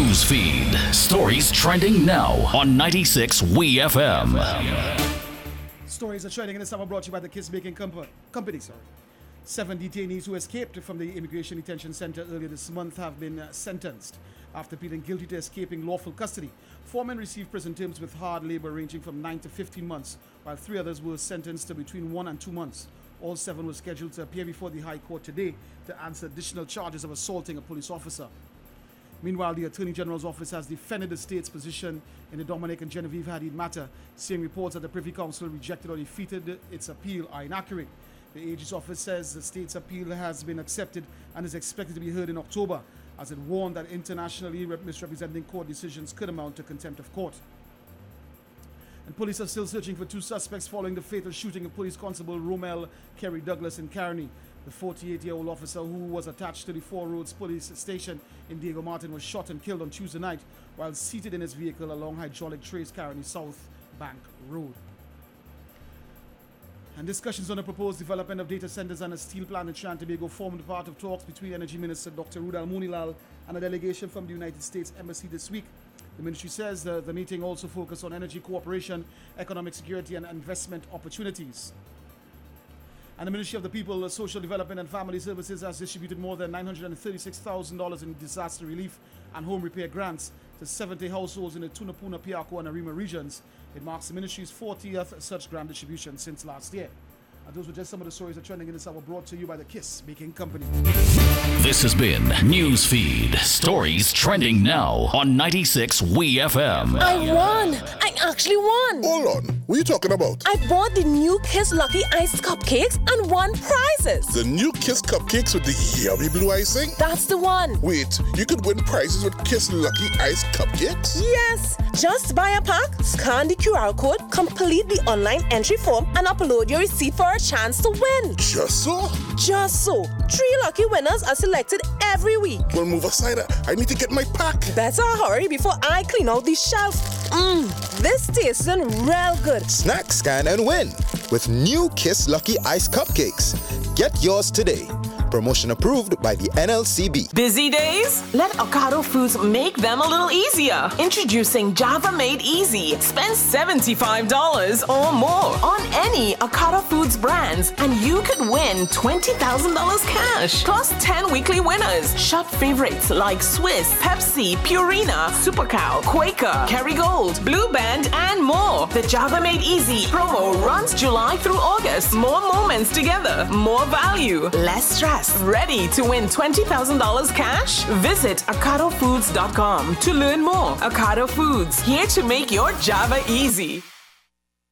News feed. Stories trending now on 96 WeFM. Stories are trending in this hour brought to you by the Kiss Baking Company. 7 detainees who escaped from the Immigration Detention Center earlier this month have been sentenced after pleading guilty to escaping lawful custody. 4 men received prison terms with hard labor ranging from 9 to 15 months, while 3 others were sentenced to between 1 and 2 months. All 7 were scheduled to appear before the High Court today to answer additional charges of assaulting a police officer. Meanwhile, the Attorney General's office has defended the state's position in the Dominic and Genevieve Hadid matter, saying reports that the Privy Council rejected or defeated its appeal are inaccurate. The AG's office says the state's appeal has been accepted and is expected to be heard in October, as it warned that internationally misrepresenting court decisions could amount to contempt of court. And police are still searching for 2 suspects following the fatal shooting of Police Constable Romel Kerry Douglas in Carney. The 48-year-old officer, who was attached to the 4 Roads police station in Diego Martin, was shot and killed on Tuesday night while seated in his vehicle along Hydraulic Trace Carney South Bank Road. And discussions on the proposed development of data centers and a steel plant in Trinidad and Tobago formed part of talks between Energy Minister Dr. Rudal Moonilal and a delegation from the United States Embassy this week. The ministry says the meeting also focused on energy cooperation, economic security, and investment opportunities. And the Ministry of the People, Social Development and Family Services has distributed more than $936,000 in disaster relief and home repair grants to 70 households in the Tunapuna, Piarco, and Arima regions. It marks the ministry's 40th such grant distribution since last year. And those were just some of the stories that are trending in this hour, brought to you by the Kiss Baking Company. This has been Newsfeed. Stories trending now on 96 WeFM. I won! I actually won! Hold on. What are you talking about? I bought the new Kiss Lucky Ice cupcakes and won prizes. The new Kiss cupcakes with the yummy blue icing? That's the one. Wait, you could win prizes with Kiss Lucky Ice cupcakes? Yes! Just buy a pack, scan the QR code, complete the online entry form, and upload your receipt for a chance to win. Just so? Just so. 3 lucky winners are selected every week. Well, move aside. I need to get my pack. Better hurry before I clean out the shelf. This tastes real good. Snack, scan, and win with new Kiss Lucky Ice Cupcakes. Get yours today. Promotion approved by the NLCB. Busy days? Let Ocado Foods make them a little easier. Introducing Java Made Easy. Spend $75 or more on any Ocado Foods brands and you could win $20,000 cash. Plus 10 weekly winners. Shop favorites like Swiss, Pepsi, Purina, Super Cow, Quaker, Kerrygold, Blue Band, and more. The Java Made Easy promo runs July through August. More moments together. More value. Less stress. Ready to win $20,000 cash? Visit OcadoFoods.com to learn more. Ocado Foods, here to make your Java easy.